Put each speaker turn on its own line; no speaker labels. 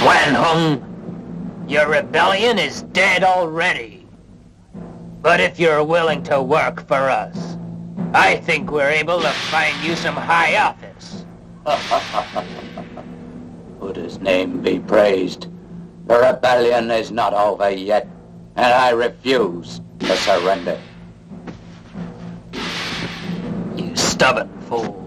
Wan Hung, your rebellion is dead already. But if you're willing to work for us, I think we're able to find you some high office.
Buddha's name be praised. The rebellion is not over yet, and I refuse to surrender.
You stubborn fool.